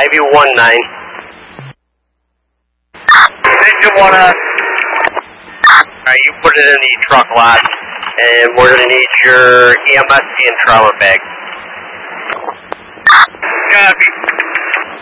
Ivy 19. Engine 1 up. Alright, you put it in the truck lot, and we're going to need your EMS and trauma bag. Copy.